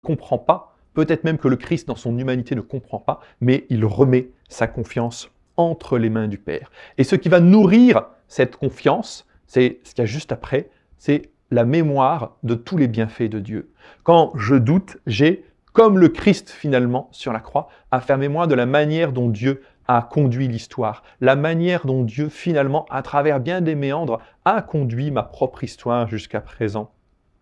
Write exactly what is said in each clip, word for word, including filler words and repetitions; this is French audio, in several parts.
comprend pas, peut-être même que le Christ dans son humanité ne comprend pas, mais il remet sa confiance entre les mains du Père. Et ce qui va nourrir cette confiance, c'est ce qu'il y a juste après, c'est la mémoire de tous les bienfaits de Dieu. Quand je doute, j'ai, comme le Christ finalement sur la croix, à faire mémoire de la manière dont Dieu a conduit l'histoire, la manière dont Dieu finalement, à travers bien des méandres, a conduit ma propre histoire jusqu'à présent.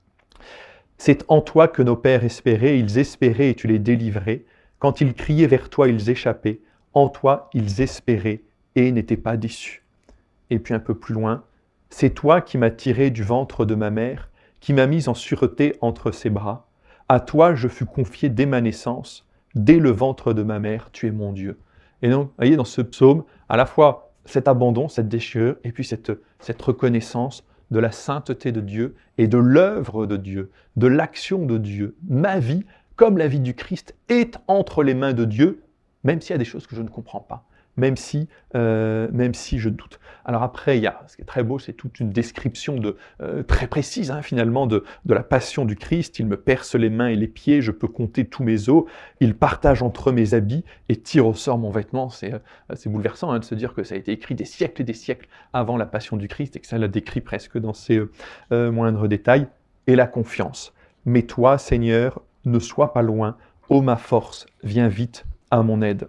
C'est en toi que nos pères espéraient, ils espéraient et tu les délivrais. Quand ils criaient vers toi, ils échappaient. En toi, ils espéraient et n'étaient pas déçus. Et puis un peu plus loin, c'est toi qui m'as tiré du ventre de ma mère, qui m'as mis en sûreté entre ses bras. À toi, je fus confié dès ma naissance. Dès le ventre de ma mère, tu es mon Dieu. Et donc, vous voyez, dans ce psaume, à la fois cet abandon, cette déchirure, et puis cette, cette reconnaissance de la sainteté de Dieu et de l'œuvre de Dieu, de l'action de Dieu. Ma vie, comme la vie du Christ, est entre les mains de Dieu, même s'il y a des choses que je ne comprends pas, même si, euh, même si je doute. Alors après, il y a, ce qui est très beau, c'est toute une description de, euh, très précise, hein, finalement, de, de la passion du Christ. Il me perce les mains et les pieds, je peux compter tous mes os, il partage entre mes habits et tire au sort mon vêtement. C'est, euh, c'est bouleversant hein, de se dire que ça a été écrit des siècles et des siècles avant la passion du Christ et que ça l'a décrit presque dans ses euh, euh, moindres détails. Et la confiance. Mais toi, Seigneur, ne sois pas loin, ô ma force, viens vite à mon aide.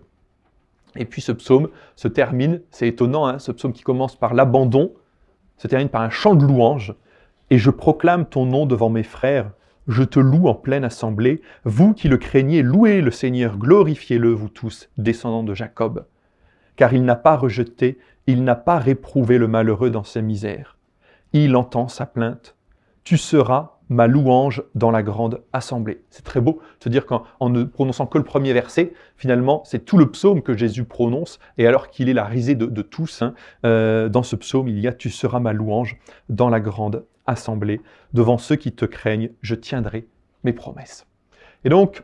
Et puis ce psaume se termine, c'est étonnant, hein, ce psaume qui commence par l'abandon, se termine par un chant de louange. Et je proclame ton nom devant mes frères, je te loue en pleine assemblée. Vous qui le craignez, louez le Seigneur, glorifiez-le, vous tous, descendants de Jacob. Car il n'a pas rejeté, il n'a pas réprouvé le malheureux dans sa misère. Il entend sa plainte. Tu seras ma louange dans la grande assemblée. C'est très beau de se dire qu'en en ne prononçant que le premier verset, finalement, c'est tout le psaume que Jésus prononce, et alors qu'il est la risée de, de tous, hein, euh, dans ce psaume, il y a « Tu seras ma louange dans la grande assemblée. Devant ceux qui te craignent, je tiendrai mes promesses. » Et donc,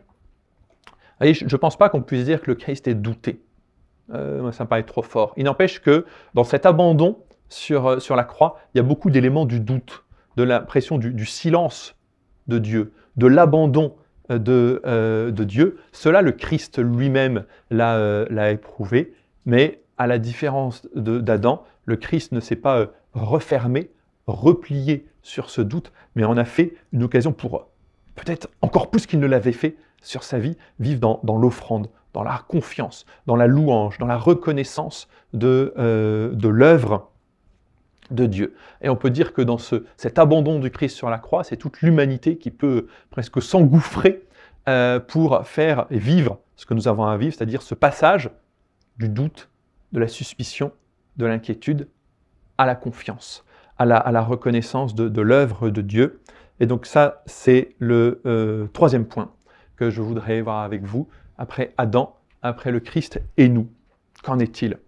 voyez, je ne pense pas qu'on puisse dire que le Christ est douté. Euh, ça me paraît trop fort. Il n'empêche que dans cet abandon sur, sur la croix, il y a beaucoup d'éléments du doute, de l'impression du, du silence de Dieu, de l'abandon de, euh, de Dieu. Cela, le Christ lui-même l'a, euh, l'a éprouvé, mais à la différence de, d'Adam, le Christ ne s'est pas euh, refermé, replié sur ce doute, mais en a fait une occasion pour, peut-être encore plus qu'il ne l'avait fait sur sa vie, vivre dans, dans l'offrande, dans la confiance, dans la louange, dans la reconnaissance de, euh, de l'œuvre de Dieu. Et on peut dire que dans ce, cet abandon du Christ sur la croix, c'est toute l'humanité qui peut presque s'engouffrer euh, pour faire et vivre ce que nous avons à vivre, c'est-à-dire ce passage du doute, de la suspicion, de l'inquiétude, à la confiance, à la, à la reconnaissance de, de l'œuvre de Dieu. Et donc ça, c'est le euh, troisième point que je voudrais voir avec vous. Après Adam, après le Christ et nous. Qu'en est-il?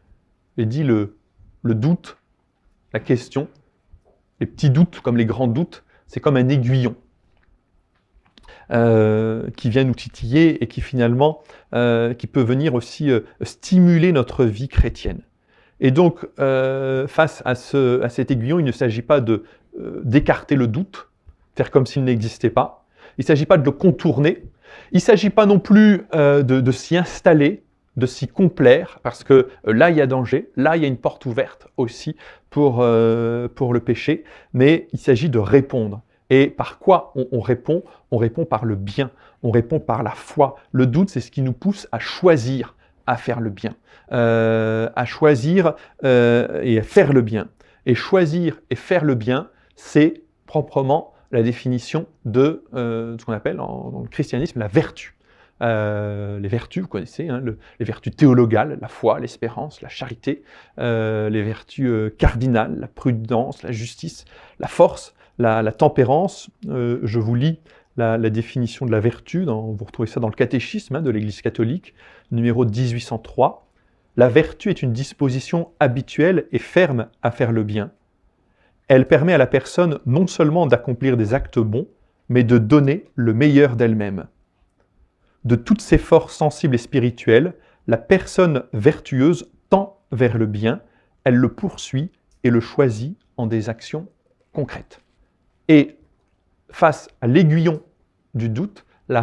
Il dit le, le doute, la question, les petits doutes comme les grands doutes, c'est comme un aiguillon euh, qui vient nous titiller et qui finalement euh, qui peut venir aussi euh, stimuler notre vie chrétienne. Et donc, euh, face à, ce, à cet aiguillon, il ne s'agit pas de, euh, d'écarter le doute, faire comme s'il n'existait pas. Il ne s'agit pas de le contourner. Il ne s'agit pas non plus euh, de, de s'y installer, de s'y complaire, parce que euh, là, il y a danger, là, il y a une porte ouverte aussi pour, euh, pour le péché, mais il s'agit de répondre. Et par quoi on, on répond? On répond par le bien, on répond par la foi. Le doute, c'est ce qui nous pousse à choisir à faire le bien, euh, à choisir euh, et à faire le bien. Et choisir et faire le bien, c'est proprement la définition de euh, ce qu'on appelle en, dans le christianisme la vertu. Euh, les vertus, vous connaissez, hein, le, les vertus théologales, la foi, l'espérance, la charité, euh, les vertus euh, cardinales, la prudence, la justice, la force, la, la tempérance. Euh, je vous lis la, la définition de la vertu, dans, vous retrouvez ça dans le catéchisme hein, de l'Église catholique, numéro dix-huit cent trois. La vertu est une disposition habituelle et ferme à faire le bien. Elle permet à la personne non seulement d'accomplir des actes bons, mais de donner le meilleur d'elle-même. De toutes ses forces sensibles et spirituelles, la personne vertueuse tend vers le bien, elle le poursuit et le choisit en des actions concrètes. Et face à l'aiguillon du doute,